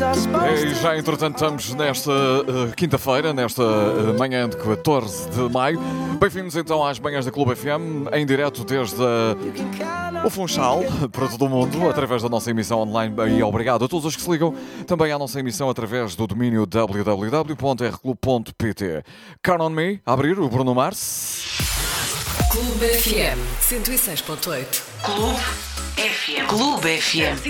E já entretanto estamos nesta quinta-feira, nesta manhã de 14 de maio. Bem-vindos então às manhãs da Clube FM, em direto desde o Funchal, para todo o mundo, através da nossa emissão online. E obrigado a todos os que se ligam também à nossa emissão através do domínio www.rclub.pt. Count on me, a abrir o Bruno Mars. Clube FM 106.8. Clube FM. Clube FM.